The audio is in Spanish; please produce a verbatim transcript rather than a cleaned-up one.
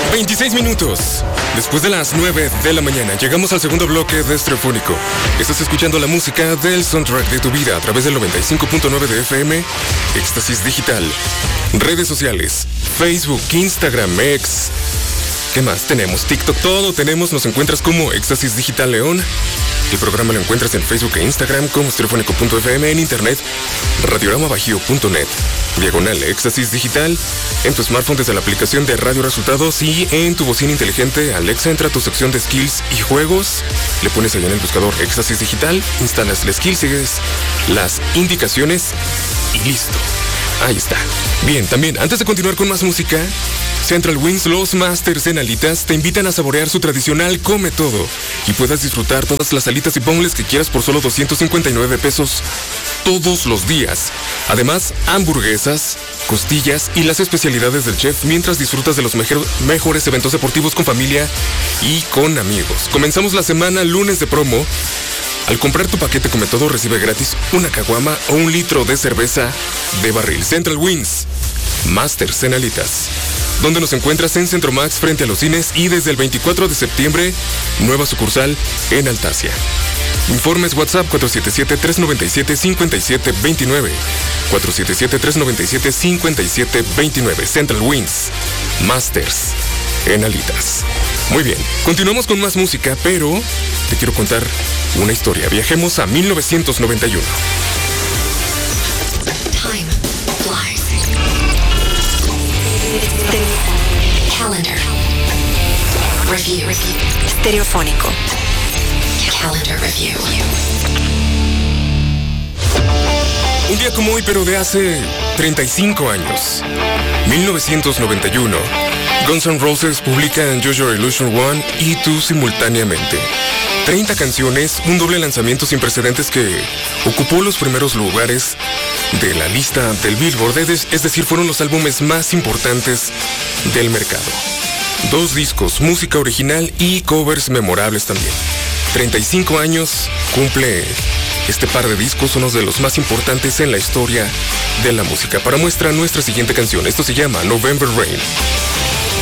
veintiséis minutos. Después de las nueve de la mañana, llegamos al segundo bloque de Estereofónico. Estás escuchando la música del soundtrack de tu vida a través del noventa y cinco punto nueve de F M, Éxtasis Digital. Redes sociales, Facebook, Instagram, X. ¿Qué más? Tenemos TikTok, todo tenemos. Nos encuentras como Éxtasis Digital León. El programa lo encuentras en Facebook e Instagram como estereofónico punto f m, en internet radiorama bajío punto net, diagonal Éxtasis Digital, en tu smartphone desde la aplicación de Radio Resultados y en tu bocina inteligente. Alexa, entra a tu sección de skills y juegos, le pones allá en el buscador Éxtasis Digital, instalas la skill, sigues las indicaciones y listo. Ahí está. Bien, también, antes de continuar con más música, Central Wings, los Masters en alitas, te invitan a saborear su tradicional Come Todo y puedas disfrutar todas las alitas y boneless que quieras por solo doscientos cincuenta y nueve pesos todos los días. Además, hamburguesas, costillas y las especialidades del chef mientras disfrutas de los mejor, mejores eventos deportivos con familia y con amigos. Comenzamos la semana lunes de promo. Al comprar tu paquete Come Todo, recibe gratis una caguama o un litro de cerveza de barril. Central Wings, Masters en alitas, donde nos encuentras en Centro Max frente a los cines y desde el veinticuatro de septiembre, nueva sucursal en Altasia. Informes WhatsApp cuatro siete siete, tres nueve siete, cinco siete dos nueve, cuatro siete siete, tres nueve siete, cinco siete dos nueve. Central Wings, Masters en alitas. Muy bien, continuamos con más música, pero te quiero contar una historia. Viajemos a mil novecientos noventa y uno. Time flies. Calendar. Review. Estereofónico. Calendar review. Un día como hoy, pero de hace treinta y cinco años, mil novecientos noventa y uno, Guns N' Roses publican Use Your Illusion one y Tú simultáneamente. treinta canciones, un doble lanzamiento sin precedentes que ocupó los primeros lugares de la lista del Billboard, es decir, fueron los álbumes más importantes del mercado. Dos discos, música original y covers memorables también. treinta y cinco años cumple este par de discos, uno de los más importantes en la historia de la música. Para muestra, nuestra siguiente canción. Esto se llama November Rain.